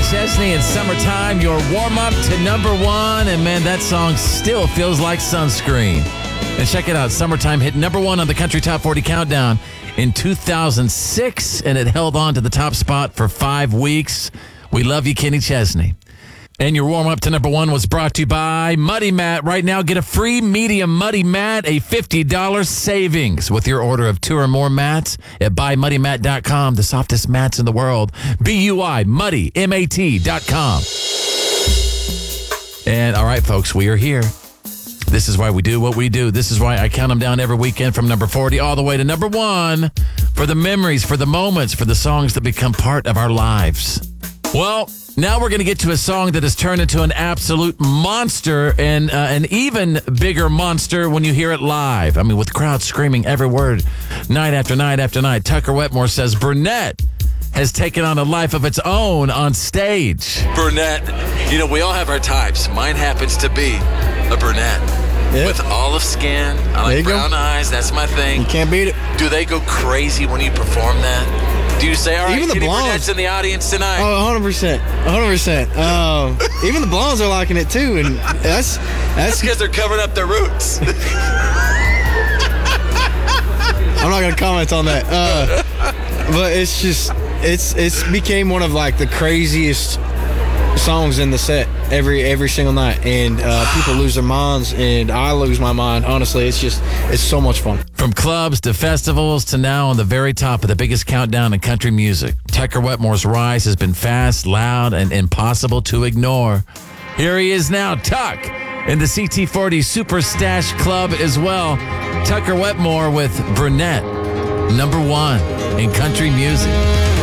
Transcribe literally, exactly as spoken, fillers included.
Chesney and Summertime, your warm-up to number one. And man, that song still feels like sunscreen. And check it out. Summertime hit number one on the Country Top forty Countdown in two thousand six, and it held on to the top spot for five weeks. We love you, Kenny Chesney. And your warm-up to number one was brought to you by Muddy Mat. Right now, get a free medium Muddy Mat, a fifty dollars savings with your order of two or more mats at buy muddy mat dot com, the softest mats in the world. B U I, Muddy, M A T dot com. And all right, folks, we are here. This is why we do what we do. This is why I count them down every weekend from number forty all the way to number one for the memories, for the moments, for the songs that become part of our lives. Well, now we're going to get to a song that has turned into an absolute monster, and uh, an even bigger monster when you hear it live. I mean, with crowds screaming every word night after night after night. Tucker Wetmore says Burnett has taken on a life of its own on stage. Burnett, you know, we all have our types. Mine happens to be a brunette. Yep. With olive skin. I like brown go. eyes. That's my thing. You can't beat it. Do they go crazy when you perform that? Do you say, all right, even the Kenny blondes Burnett's in the audience tonight? Oh, one hundred percent. one hundred percent. Uh, even the blondes are liking it, too. And that's... That's because they're covering up their roots. I'm not going to comment on that. Uh, but it's just... It's it's became one of, like, the craziest songs in the set every every single night, and uh, people lose their minds, and I lose my mind. Honestly, it's just it's so much fun. From clubs to festivals to now on the very top of the biggest countdown in country music, Tucker Wetmore's rise has been fast, loud, and impossible to ignore. Here he is now, Tuck, in the C T forty Super Stash Club as well. Tucker Wetmore with Burnett, number one in country music.